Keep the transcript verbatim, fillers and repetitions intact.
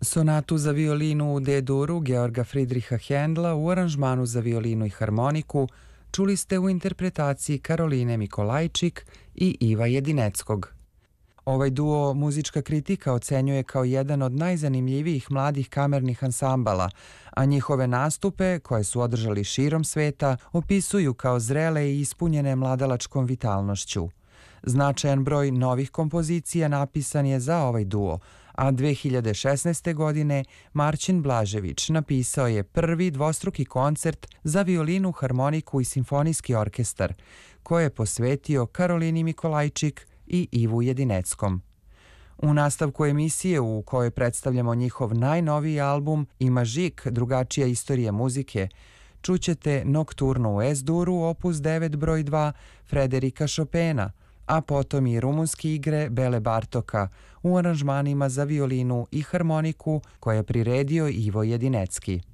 Sonatu za violinu u D-duru Georga Friedricha Händla u aranžmanu za violinu i harmoniku čuli ste u interpretaciji Karoline Mikolajčik i Iva Jedineckog. Ovaj duo muzička kritika ocenjuje kao jedan od najzanimljivijih mladih kamernih ansambala, a njihove nastupe, koje su održali širom sveta, opisuju kao zrele i ispunjene mladalačkom vitalnošću. Značajan broj novih kompozicija napisan je za ovaj duo, a dve hiljade šesnaeste. godine Marćin Blažević napisao je prvi dvostruki koncert za violinu, harmoniku i simfonijski orkestar, koje je posvetio Karolini Mikolajčik i Ivu Jedineckom. U nastavku emisije u kojoj predstavljamo njihov najnoviji album Ima žik, drugačija istorija muzike, čućete Nokturnu u Es-duru opus devet broj dva Frederika Chopina, a potom i rumunski igre Bele Bartoka u aranžmanima za violinu i harmoniku koje je priredio Ivo Jedinecki.